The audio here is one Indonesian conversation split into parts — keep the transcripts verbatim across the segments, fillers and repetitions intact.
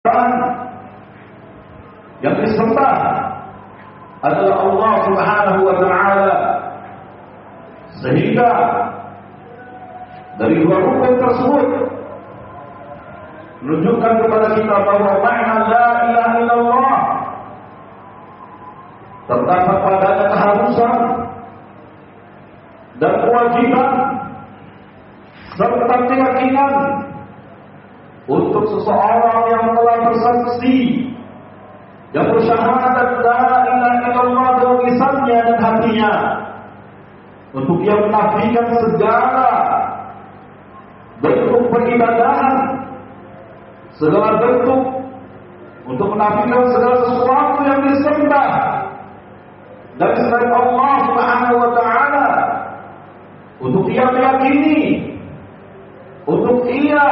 yang disembah adalah Allah Subhanahu wa taala. Sehingga dari dua rukun tersebut menunjukkan kepada kita bahwa makna la ilaha illallah terdapat padanya keharusan dan kewajiban serta keyakinan untuk seseorang yang telah bersaksi yang bersyahadat la ilaha illallah dalam lisannya dan hatinya, untuk ia menafikan segala bentuk peribadahan, segala bentuk, untuk menafikan segala sesuatu yang disembah dari selain Allah Subhanahu wa taala, untuk ia meyakini, untuk ia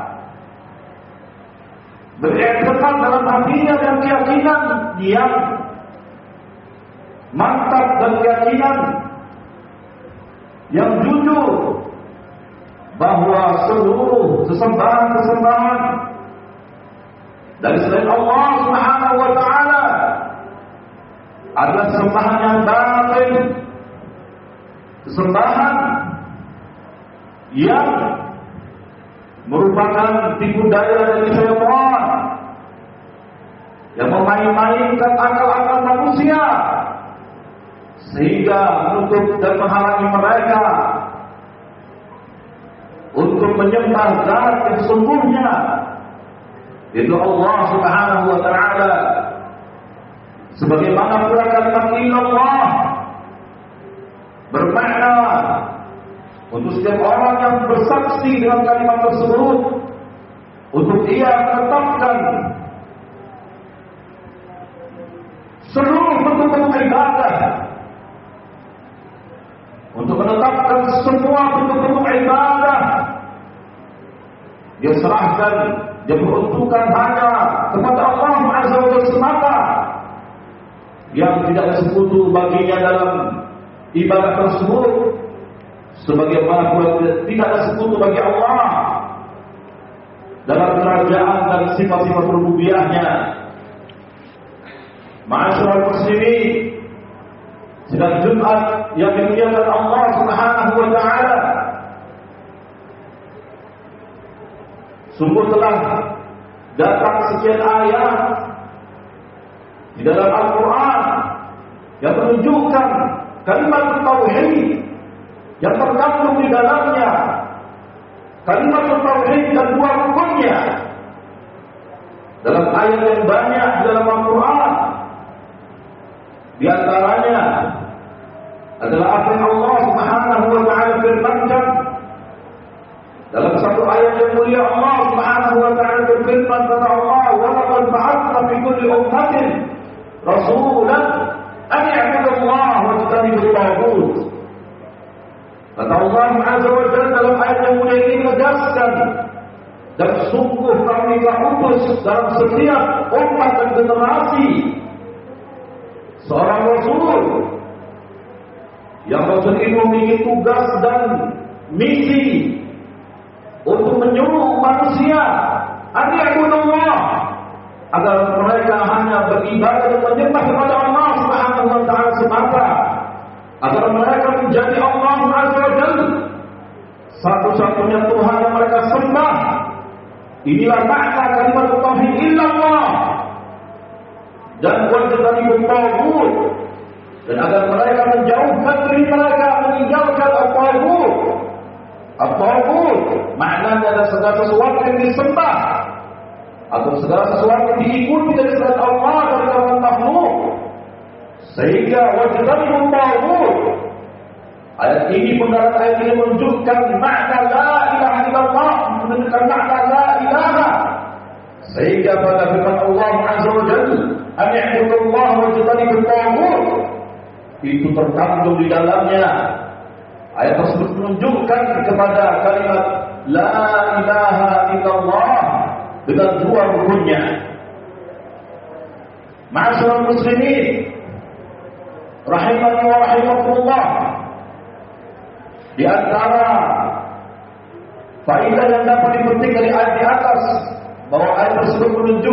beriktikad dalam hatinya dan keyakinan yang mantap dan keyakinan yang jujur bahwa seluruh sesembahan-sesembahan dari selain Allah Subhanahu wa taala adalah sembahan yang batil, sembahan yang merupakan tipu daya dari syaitan yang memain-mainkan akal-akal manusia sehingga menutup dan menghalangi mereka untuk menyembah zat yang sesungguhnya, yaitu Allah Subhanahu wa taala. Sebagaimana pula kalimat illallah bermakna untuk setiap orang yang bersaksi dengan kalimat tersebut, untuk ia menetapkan seluruh bentuk-bentuk ibadah, untuk menetapkan semua bentuk-bentuk ibadah dia serahkan, dia peruntukkan hanya kepada Allah Azza wa Jalla semata, yang tidak ada sekutu baginya dalam ibadah tersebut, sebagaimana pula tidak ada sekutu bagi Allah dalam kerajaan dan sifat-sifat rububiyahnya. Ma'asyiral muslimin, sidang Jumat yang dimuliakan Allah Subhanahu wa taala, sungguh telah datang sekian ayat di dalam Al-Quran yang menunjukkan kalimat tauhid yang terkandung di dalamnya, kalimat tauhid dan dua rukunnya. Dalam ayat yang banyak di dalam Al-Quran, di antaranya adalah apa yang Allah Subhanahu wa taala firmankan dalam satu ayat yang mulia. Allah Subhanahu wa taala berfirman, kata Allah, "Wa laqad ba'athna fi kulli ummatin rasulan an ya'budu Allah wa yajtanibu at-taghut." Kata Allah Azza wa Jalla dalam ayat yang mulia ini menegaskan, dan sungguh kami telah utus dalam setiap umat dan generasi seorang rasul, yang rasul ini memiliki tugas dan misi untuk menyuruh manusia an ya'budullah, agar mereka hanya beribadah dan menyembah kepada Allah Subhanahu wa taala semata, agar mereka menjadi Allah Azza wa Jalla satu-satunya Tuhan yang mereka sembah. Inilah makna kalimat tauhid illallah, dan wajtanibu at-taghut, dan agar mereka menjauhkan diri mereka, meninggalkan at-taghut. At-taghut maknanya adalah segala sesuatu yang disembah atau segala sesuatu yang diikuti dari selain Allah dari kalangan makhluk, sehingga wajtanibu at-taghut. Ayat ini, penggalan ayat ini menunjukkan makna la ilaha illallah, menunjukkan makna la ilaha, sehingga pada firman Allah Azza wa Jalla an ya'budullah wa yajtanibu at-taghut, itu terkandung di dalamnya. Ayat tersebut menunjukkan kepada kalimat la ilaha illallah dengan dua rukunnya. Ma'asyiral muslimin rahimani wa rahimakumullah, di antara faedah yang dapat dipetik dari ayat di atas, bahwa ayat tersebut menunjukkan